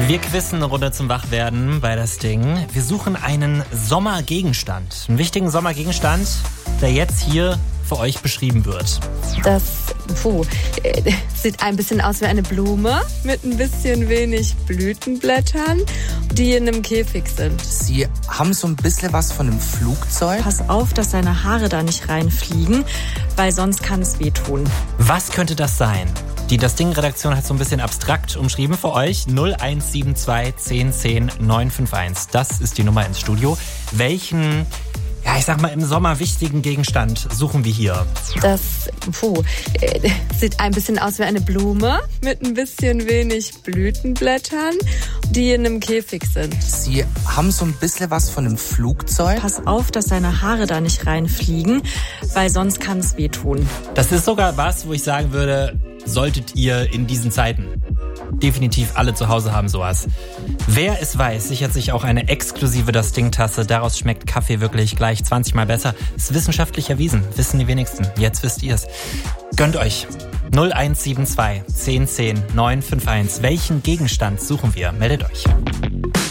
Wir quizzen eine Runde zum Wachwerden bei das Ding. Wir suchen einen Sommergegenstand. Einen wichtigen Sommergegenstand, der jetzt hier für euch beschrieben wird. Das sieht ein bisschen aus wie eine Blume mit ein bisschen wenig Blütenblättern, die in einem Käfig sind. Sie haben so ein bisschen was von einem Flugzeug. Pass auf, dass deine Haare da nicht reinfliegen, weil sonst kann es wehtun. Was könnte das sein? Die Das Ding-Redaktion hat so ein bisschen abstrakt umschrieben für euch. 0172 10 10 951. Das ist die Nummer ins Studio. Welchen, ich sag mal, im Sommer wichtigen Gegenstand suchen wir hier? Das sieht ein bisschen aus wie eine Blume mit ein bisschen wenig Blütenblättern, die in einem Käfig sind. Sie haben so ein bisschen was von einem Flugzeug. Pass auf, dass deine Haare da nicht reinfliegen, weil sonst kann es wehtun. Das ist sogar was, wo ich sagen würde, solltet ihr in diesen Zeiten definitiv alle zu Hause haben sowas. Wer es weiß, sichert sich auch eine exklusive Das Ding-Tasse. Daraus schmeckt Kaffee wirklich gleich 20 Mal besser. Ist wissenschaftlich erwiesen. Wissen die wenigsten. Jetzt wisst ihr es. Gönnt euch. 0172 10 10 951. Welchen Gegenstand suchen wir? Meldet euch.